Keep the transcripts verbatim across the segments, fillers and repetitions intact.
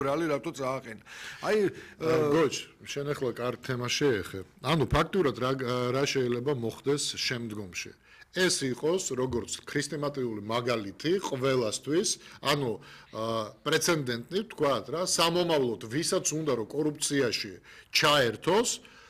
რალი რატო წააყენა. აი გოჩ, შენ ახლა კარგ თემას შეეხე. ანუ ფაქტურად რა შეიძლება მოხდეს შემდგომში. ეს იყოს როგორც ქრისტემატიური მაგალითი ყველასთვის, ანუ პრეცედენტი ვთქვათ რა, სამომავლოდ ვისაც უნდა რომ კორუფციაში ჩაერთოს,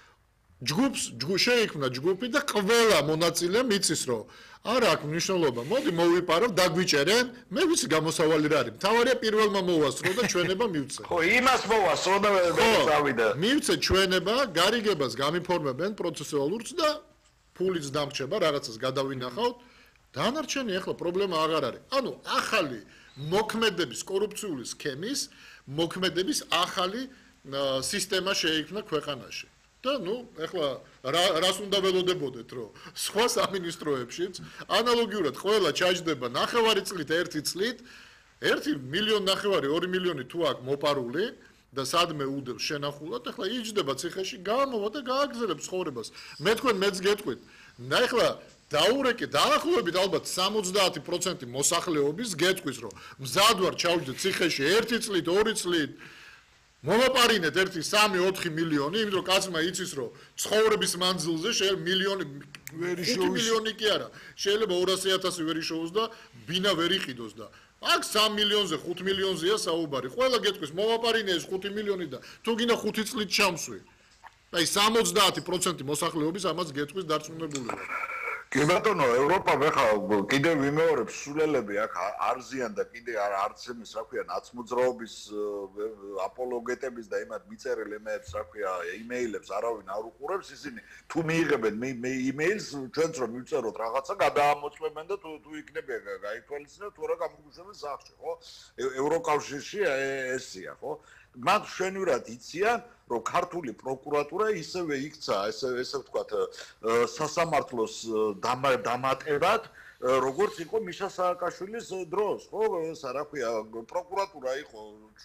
ჯგუფს შეიქმნა ჯგუფი და ყველა მონაწილე მიცის რომ არა აქვს მნიშვნელობა, მოდი მოვიპარავ, დაგვიჭერენ, მე ვიცი გამოსავალი რა არის. მთავარია პირველმა მოვასწრო და ჩვენება მივცე. ხო, იმას მოვასწრო და წავიდა. მივცე ჩვენება, გარიგებას გამიფორმებენ პროცესუალურს და ფულიც დამრჩება, რაღაცას გადავინახავთ. დანარჩენი ახლა პრობლემა აღარ არის. ანუ ახალი მოქმედების კორუფციული სქემის, მოქმედების ახალი სისტემა შეიქმნა ქვეყანაში. და ნუ ახლა რას უნდა ველოდებოდეთ რომ სხვა სამინისტროებშიც ანალოგიურად ყველა ჩაჯდება ნახევარი წლით ერთი წლით ერთი მილიონი ნახევარი ორი მილიონი თუ აქვს მოპარული და სადმე უდევს შენახულად ახლა იჯდება ციხეში გამოვა და გააგზავნებს ცხოვრებას მე თქვენ მეც გეტყვით და ახლა დაურეკე დაახლოებით ალბათ სამოცდაათი პროცენტი მოსახლეობის გეტყვის რომ მზად ვარ ჩავჯდე ციხეში ერთი წლით ორი წლით მომაპარინეთ ერთი სამი ოთხი მილიონი, იმიტომ რომ კაცმა იცის რომ ცხოვრების მანძილზე შეიძლება მილიონი ხუთი მილიონი კი არა, შეიძლება ორასი ათასი ვერ იშოვოს და ბინა ვერ იყიდოს და აქ სამი მილიონზე ხუთ მილიონზეა საუბარი. ყველა გეტყვის მომაპარინე ეს ხუთი მილიონი და თუ გინდა ხუთი წლით ჩამსვი. აი სამოცდაათი პროცენტი მოსახლეობის ამას გეტყვის დარწმუნებული ვარ. კი ბატონო, ევროპამ ახლა კიდევ ვიმეორებს სულელები აქ არზიან და კიდე არც იმის, რა ქვია, ნაცმოძრაობის აპოლოგეტების და იმათ მიწერილ ემეებს, რა ქვია, იმეილებს არავინ არ უყურებს, ისინი თუ მიიღებენ იმეილს, ჩვენც რომ მივწეროთ რაღაცა, გადაამოწმებენ და თუ თუ იქნება გაითვალისწინებთ, თუ რა გამოგუშავებს სახში, ხო? ევროკავშირში ესია, ხო? მათ შვენივრად იციან, რომ ქართული პროკურატურა ისევე იქცა, ესე ესე ვთქვათ, სასამართლოს დამატებად, როგორც იყო მიშა სააკაშვილის დროს, ხო, ეს რა ქვია, პროკურატურა იყო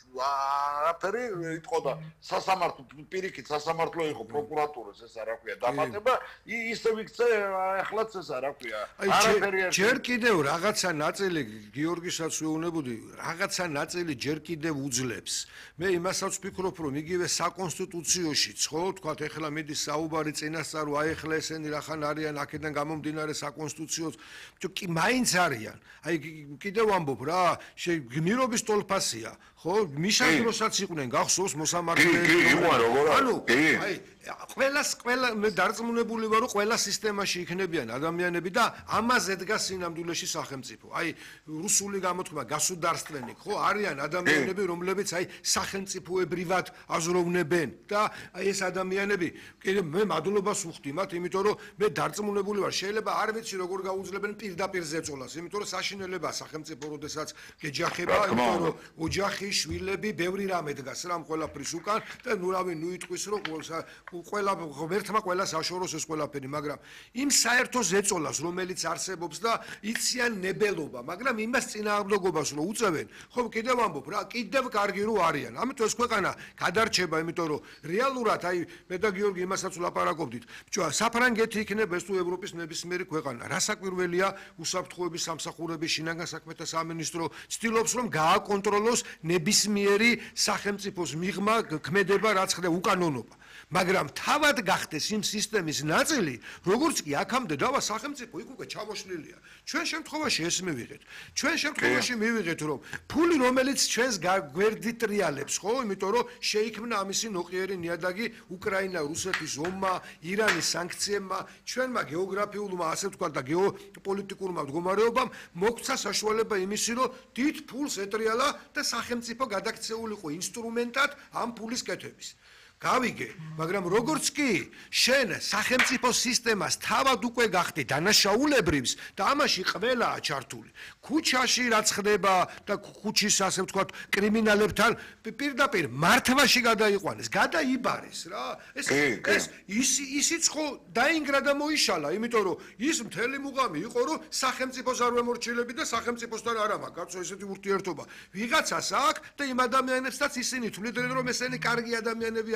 არაფერი იტყოდა სასამართლო პირიქით სასამართლო იყო პროკურატურის ეს რა ქვია დამატება, ისე ვიქცე ახლაც ეს რა ქვია. არაფერი არ ჯერ კიდევ რაღაცა ნაწილი გიორგისაც ვეუბნებოდი, რაღაცა ნაწილი ჯერ კიდევ უძლებს. მე იმასაც ვფიქრობ, რომ იგივე საკონსტიტუციოშიც, ხო, თქვათ, ეხლა მიდის საუბარი წინასწარ, აი ეხლა ესენი რახან არიან, აქედან გამომდინარე საკონსტიტუციოს კი მაინც არიან. აი კიდევ ამბობ რა, გმირობის ტოლფასია, ხო? მიშას დროსაც იყვნენ, გახსოვს მოსამართლეები. ანუ აი ყველას ყველა მე დარწმუნებული ვარ, რომ ყველა სისტემაში იქნებიან ადამიანები და ამაზე დგას სინამდვილეში სახელმწიფო. აი რუსული გამოთქმა გასუდარსტვენიკ, ხო? არიან ადამიანები, რომლებიც აი სახელმწიფოებრივად აზროვნებენ და აი ეს ადამიანები კიდე მე მადლობას ვუხდი მათ, იმიტომ რომ მე დარწმუნებული ვარ, შეიძლება არ ვიცი როგორ გაუძლებენ პირდაპირ ზეწოლას, იმიტომ რომ საშინელება სახელმწიფო როდესაც გეჯახება, იმიტომ რომ ოჯახი, შვილები, ბევრი რამე დგას რამ ყველაფრის უკან და ნუ რავი, ნუ იტყვის რომ ყველა ღმერთმა ყველას აშოროს ეს ყველაფერი, მაგრამ იმ საერთო ზეწოლას, რომელიც არსებობს და იციან ნებელობა, მაგრამ იმას წინააღმდეგობას რო უწევენ, ხო კიდევ ამბობ რა, კიდევ კარგი რო არიან. ამიტომ ეს ქვეყანა გადარჩება, იმიტომ რომ რეალურად აი მე და გიორგი იმასაც ვლაპარაკობდით. ბჭო, საფრანგეთი იქნება ეს თუ ევროპის ნებისმიერი ქვეყანა. რასაკვირველია, უსაფრთხოების სამსახურების შინაგან საქმეთა სამინისტრო ცდილობს რომ გააკონტროლოს ნებისმიერი სახელმწიფოს მიღმა, ქმედება, რაც ხდება უკანონობა. მაგრამ თავად გახდეს იმ სისტემის ნაწილი, როგორც კი აქამდე დავა სახელმწიფო იქ უკვე ჩამოშლილია. ჩვენ შემთხვევაში ეს მივიღეთ. ჩვენ შემთხვევაში მივიღეთ, რომ ფული, რომელიც ჩვენს გვერდით ტრიალებს, ხო, იმიტომ რომ შეიქმნა ამისი ნოყიერი ნიადაგი უკრაინა, რუსეთის ომმა, ირანის სანქციებმა, ჩვენმა გეოგრაფიულმა, ასე ვთქვათ და გეოპოლიტიკურმა მდგომარეობამ მოგვცა საშუალება იმისი, რომ დიდ ფულს ეტრიალა და სახელმწიფო გადაქცეულიყო ინსტრუმენტად ამ ფულის კეთების. გავიგე, მაგრამ როგორც კი შენ სახელმწიფო სისტემას თავად უკვე გახდი დანაშაულებრივს და ამაში ყველაა ჩართული. ქუჩაში რაც ხდება და ქუჩის ასე ვთქვათ კრიმინალებთან პირდაპირ მართვაში გადაიყვანეს, გადაიბარეს რა. ეს ეს ის ისიც ხო დაინგრა და მოიშალა, იმიტომ რომ ის მთელი მუღამი იყო, რომ სახელმწიფოს არ ვემორჩილები და სახელმწიფოსთან არ ამაკ, კაცო, ესეთი ურთიერთობა. ვიღაცას აქვს და იმ ადამიანებსაც ისინი თვლიდნენ, რომ ესენი კარგი ადამიანები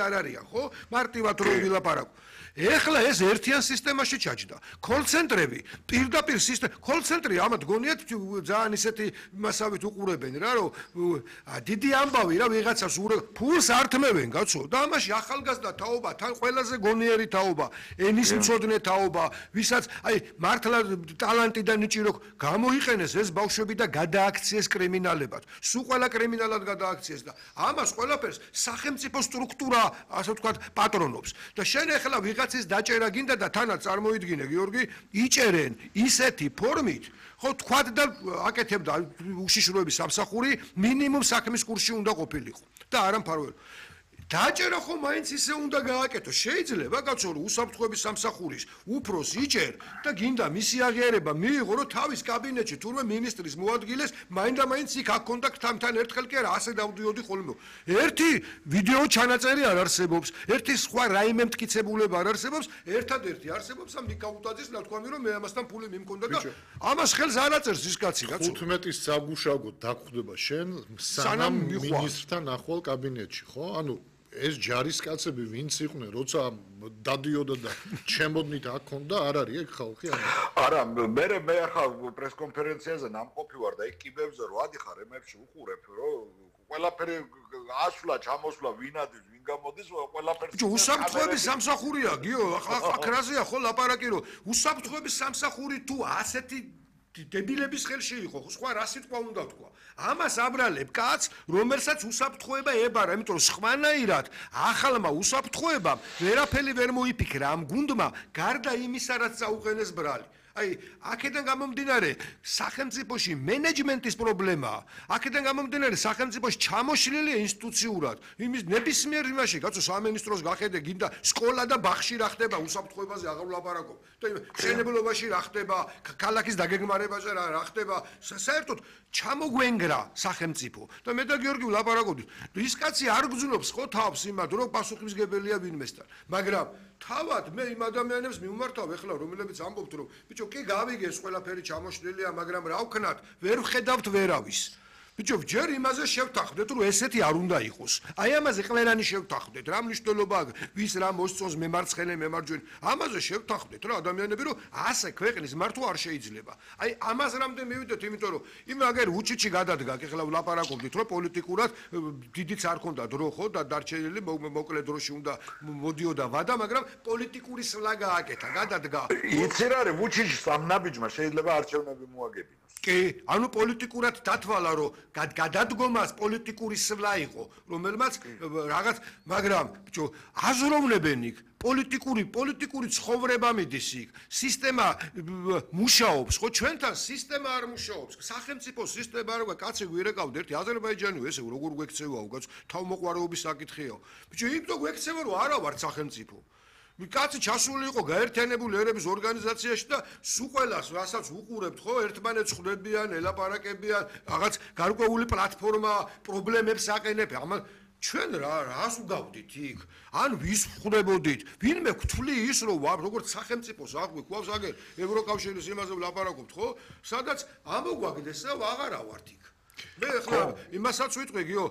არ არიან, ხო? მარტივად რო ვილაპარაკო. ეხლა ეს ერთიან სისტემაში ჩაჯდა. კოლცენტრები, პირდაპირ სისტემა, კოლცენტრი ამათ გონიათ ძალიან ისეთი მასავით უყურებენ რა, რომ დიდი ამბავი რა ვიღაცას ფულს ართმევენ, კაცო. და ამაში ახალგაზრდა თაობა, თან ყველაზე გონიერი თაობა, ენის მცოდნე თაობა, ვისაც აი მართლა ტალანტი და ნიჭი რო გამოიყენეს ეს ბავშვები და გადააქციეს კრიმინალებად. სულ ყველა კრიმინალად გადააქციეს და ამას ყველაფერს სახელმწიფო სტრუქტურა, ასე ვთქვათ, პატრონობს. და შენ ახლა ვიღაცის დაჭერა გინდა და თანაც წარმოიდგინე გიორგი, იჭერენ ისეთი ფორმით, ხო თქვათ და აკეთებდა უშიშროების სამსახური მინიმუმ საქმის კურსში უნდა ყოფილიყო და არა მფარველი. დაჭერა ხო მაინც ისე უნდა გააკეთო. შეიძლება კაცო რომ უსაფრთხოების სამსახურის უფროს იჭერ და გინდა მისი აღიარება მიიღო რომ თავის კაბინეტში თურმე მინისტრის მოადგილეს მაინდა-მაინც იქ აქ კონტაქტთან ერთხელ კი არა ასე დავდიოდი ხოლმე. ერთი ვიდეო ჩანაწერი არ არსებობს, ერთი სხვა რაიმე მტკიცებულება არ არსებობს, ერთადერთი არსებობს ამ ნიკაუტაძის ნათქვამი რომ მე ამასთან ფული მიმქონდა და ამას ხელს არ აწერს ის კაცი კაცო. ხუთმეტის საგუშაგო დაგხვდება შენ სანამ მინისტრთან ახვალ კაბინეტში, ხო? ანუ ეს ჯარისკაცები ვინც იყვნენ, როცა დადიოდა და ჩემოდნით აქ ქონდა, არ არის ეგ ხალხი? არა, მე მე ახლა პრესკონფერენციაზე ნამყოფი ვარ და იქ კიბებზე რო ადიხარ ემებში უყურებ, რომ ყველაფერი ასვლა, ჩამოსვლა, ვინ ადის, ვინ გამოდის, ყველაფერს ბიჭო, უსაფრთხოების სამსახურია, გიო, აქ რაზეა ხო ლაპარაკი, რომ უსაფრთხოების სამსახური თუ ასეთი დებილების ხელში იყო, სხვა რა სიტყვა უნდა თქვა. ამას აბრალებ კაც, რომელსაც უსაფრთხოება ებარა, იმიტომ რომ სხვანაირად ახალმა უსაფრთხოებამ ვერაფერი ვერ მოიფიქრა ამ გუნდმა, გარდა იმისა, რაც წაუყენეს ბრალი. აი, აქედან გამომდინარე, სახელმწიფოში მენეჯმენტის პრობლემაა. აქედან გამომდინარე, სახელმწიფოში ჩამოშლილია ინსტიტუციურად. იმის ნებისმიერ იმაში, კაცო, სამინისტროს გახედე, გინდა სკოლა და ბაღში რა ხდება, უსაფრთხოებაზე აღარ ვლაპარაკობ. და მშენებლობაში რა ხდება, ქალაქის დაგეგმარებაზე რა ხდება, საერთოდ ჩამოგვენგრა სახელმწიფო. და მე და გიორგი ვლაპარაკობთ. ის კაცი არ გძნობს ხო თავს იმად, რომ პასუხისმგებელია ვინმესთან. მაგრამ თავად მე იმ ადამიანებს მიმართავ ეხლა რომლებიც ამბობთ რომ ბიჭო კი გავიგეს ყველაფერი ჩამოშლილია მაგრამ რა ვქნათ ვერ ვხედავთ ვერავის ბიჭო ჯერ იმაზე შევთანხმდეთ რომ ესეთი არ უნდა იყოს აი ამაზე ყველანი შევთანხმდეთ რა მნიშვნელობა ვის რა მოსწონს მემარცხენე მემარჯვენე ამაზე შევთანხმდეთ რა ადამიანები რომ ასე ქვეყნის მართვა არ შეიძლება აი ამას რამდენ მივიდეთ იმიტომ რომ იმ აგერ უჩიჩი გადადგა ეხლა ვლაპარაკობდით რომ პოლიტიკურად დიდიც არ ქონდა დრო ხო და დარჩენილი მოკლე დროში უნდა მოდიოდა ვადა მაგრამ პოლიტიკური სვლა გააკეთა გადადგა იცი რა არის უჩიჩი სამნაბიჯმა შეიძლება არჩევნები მოაგებინოს კი, ანუ პოლიტიკურად დათვალა, რომ გადადგომას პოლიტიკური სვლა იყო, რომელმაც რაღაც, მაგრამ ბიჭო, აზროვნებენ იქ პოლიტიკური პოლიტიკური ცხოვრება მიდის იქ. სისტემა მუშაობს, ხო, ჩვენთან სისტემა არ მუშაობს. სახელმწიფო სისტემა არა, კაცი გვირეკავთ ერთი აზერბაიჯანიო, ესე როგორ გვექცევაო, კაც თავმოყვარეობის საკითხიაო. ბიჭო, იმიტომ გვექცევა, რომ არა ვარ სახელმწიფო. კაცი ჩასული იყო გაერთიანებული ერების ორგანიზაციაში და სულ ყველას რასაც უყურებთ ხო ერთმანეთს ხვდებიან, ელაპარაკებიან, რაღაც გარკვეული პლატფორმა, პრობლემებს აყენებ. ამან ჩვენ რა რას უგავდით იქ? ან ვის ხვდებოდით? ვინმე გვთვლი ის რომ როგორც სახელმწიფოს აღვი გვაქვს აგერ ევროკავშირის იმაზე ვლაპარაკობთ ხო? სადაც ამოგვაგდეს და აღარა ვართ იქ. მე ახლა იმასაც ვიტყვი გიო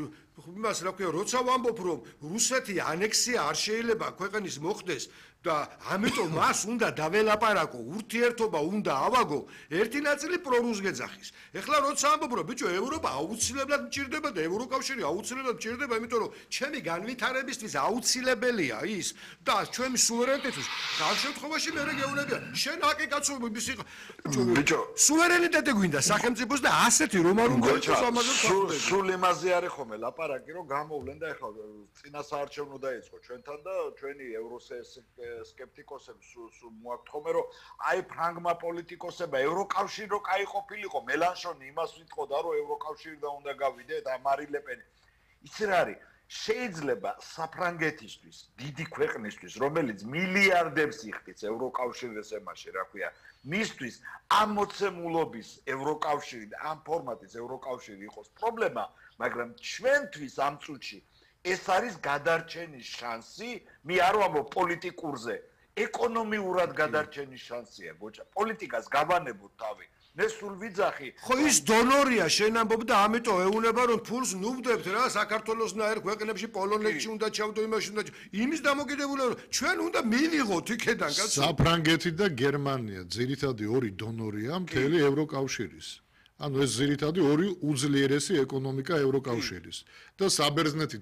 იმას რა ქვია როცა ვამბობ რომ რუსეთი ანექსია არ შეიძლება ქვეყნის მოხდეს და ამიტომ მას უნდა დაველაპარაკო ურთიერთობა უნდა ავაგო ერთი ნაწილი პრორუსგეძახის ეხლა როცა ამბობ რომ ბიჭო ევროპა აუცილებლად მჭირდება და ევროკავშირი აუცილებლად მჭირდება იმიტომ რომ ჩემი განვითარებისთვის აუცილებელია ის და ჩვენი სუვერენიტეტის ამ შემთხვევაში მე რეგიონებია შენ აკი კაცო მისი ბიჭო სუვერენიტეტი გვინდა სახელმწიფოს და ასეთი რომ არ უნდა იყოს ამაზე სულ იმაზე არის ხომე ლაპარაკი რომ გამოვლენ და ეხლა წინასაარჩევნო დაიწყო ჩვენთან და ჩვენი ევროსკეპტიკოსებს სულ მოაქვთ ხომე რომ აი ფრანგმა პოლიტიკოსებმა ევროკავშირი რო კაი ყოფილიყო მელანშონი იმას ვიტყოდა რომ ევროკავშირიდან უნდა გავიდე და მარი ლეპენი იცი რა არის შეიძლება საფრანგეთისთვის დიდი ქვეყნისთვის რომელიც მილიარდებს იხდის ევროკავშირის ემაში რა ქვია მისთვის ამ მოცემულობის ევროკავშირი და ამ ფორმატის ევროკავშირი იყოს პრობლემა მაგრამ ჩვენთვის ამ წუთში ეს არის გადარჩენის შანსი მე არ ვამბობ პოლიტიკურზე ეკონომიურად გადარჩენის შანსია გოჭა პოლიტიკას გავანებოთ თავი ნესულ ვიძახი ხო ის დონორია შენ ამბობ და ამიტომ ეუნება რომ ფულს ნუბდებთ რა საქართველოსნაირ ქვეყნებში პოლონეთში უნდა ჩავდო იმაში უნდა იმის დამოკიდებულებაა ჩვენ უნდა მივიღოთ იქედან კაცო საფრანგეთი და გერმანია ძირითადი ორი დონორია მთელი ევროკავშირის ანუ ეს ძირითადი ორი უძლიერესი ეკონომიკა ევროკავშირის და საბერძნეთი